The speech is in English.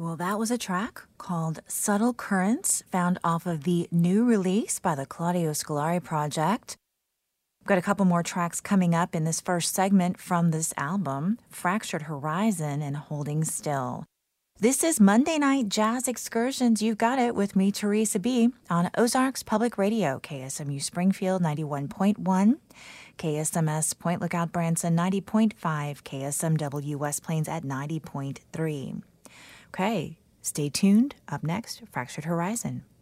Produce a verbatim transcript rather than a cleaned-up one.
Well, that was a track called Subtle Currents, found off of the new release by the Claudio Scolari Project. We've got a couple more tracks coming up in this first segment from this album, Fractured Horizon and Holding Still. This is Monday Night Jazz Excursions. You've got it with me, Teresa B., on Ozarks Public Radio, K S M U Springfield ninety-one point one, K S M S Point Lookout Branson ninety point five, K S M W West Plains at ninety point three. Okay, stay tuned. Up next, Fractured Horizon.